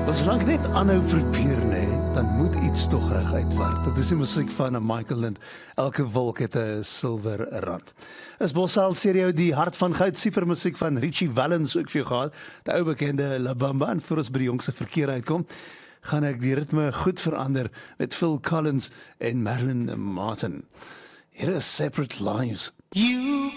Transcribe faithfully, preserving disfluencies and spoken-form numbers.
As lank net aanhou probeer, nee, dan moet iets tog reg uitwerk. Dit is die musiek van Michael Lind. Elke wolk het 'n silwer rand. Is Bosal Stereo die hart van goud supermusiek van Richie Valens ook vir jou gehad. Die ou bekende La Bamba, en voor ons by die jongste verkeer uitkom, gaan ek die ritme goed verander met Phil Collins en Marilyn Martin. Here is Separate Lives. You